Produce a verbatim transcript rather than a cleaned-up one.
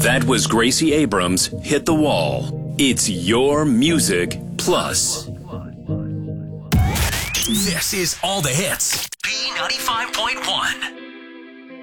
That was Gracie Abrams' Hit the Wall. It's your music plus. This is All the Hits. B ninety-five point one.